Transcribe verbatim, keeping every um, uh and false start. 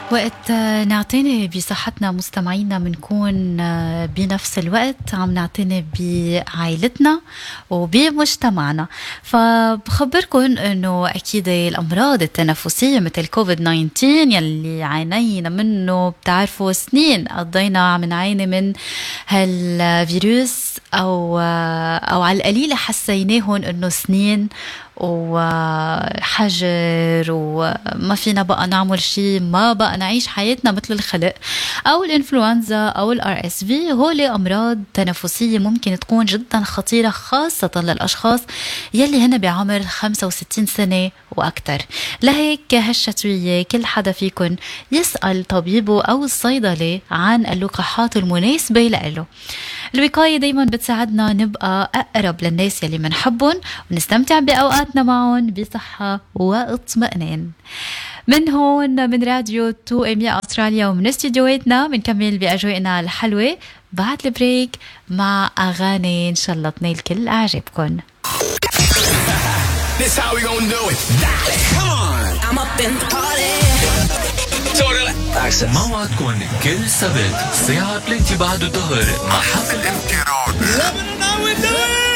وقت نعتني بصحتنا مستمعينا منكون بنفس الوقت عم نعتني بعائلتنا وبمجتمعنا. فبخبركم انه اكيد الامراض التنفسيه مثل كوفيد تسعة عشر يلي عانينا منه بتعرفوا سنين قضينا عم نعاني من هالفيروس او او على القليله حسيناهم انه سنين وحجر وما فينا بقى نعمل شيء، ما بقى نعيش حياتنا مثل الخلق. أو الإنفلونزا أو الار اس في هول أمراض تنفسية ممكن تكون جدا خطيرة، خاصة للأشخاص يلي هن بعمر خمسة وستين سنة وأكتر. لهيك هالشتوية كل حدا فيكن يسأل طبيبه أو الصيدلي عن اللقاحات المناسبة له. الوقاية دايما بتساعدنا نبقى أقرب للناس يلي منحبهم ونستمتع بأوقاتنا معهم بصحة واطمئنان. من هون من راديو تو ام اي أستراليا ومن استديوهاتنا بنكمل بأجواءنا الحلوة بعد البريك مع أغاني إن شاء الله تنال كل أعجابكم. This how we gonna do it. Come on. I'm up in the party. موعدكم كل سبت الساعة ثلاثة بعد الظهر مع حفل